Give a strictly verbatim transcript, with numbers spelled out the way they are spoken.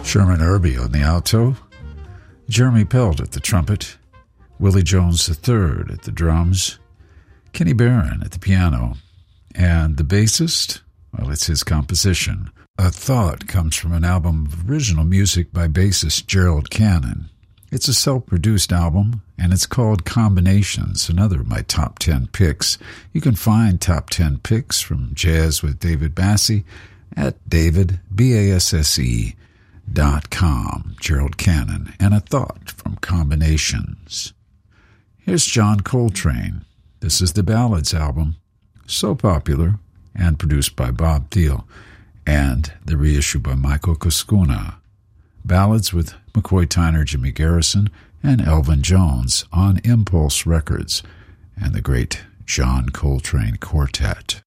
Sherman Irby on the alto, Jeremy Pelt at the trumpet, Willie Jones the third at the drums, Kenny Barron at the piano, and the bassist, well, it's his composition. A Thought comes from an album of original music by bassist Gerald Cannon. It's a self-produced album, and it's called Combinations, another of my top ten picks. You can find top ten picks from Jazz with David Basse at David, B A S S E, dot com. Gerald Cannon, and A Thought from Combinations. Here's John Coltrane. This is the Ballads album, so popular, and produced by Bob Thiele, and the reissue by Michael Kuskuna. Ballads with McCoy Tyner, Jimmy Garrison, and Elvin Jones on Impulse Records, and the great John Coltrane Quartet.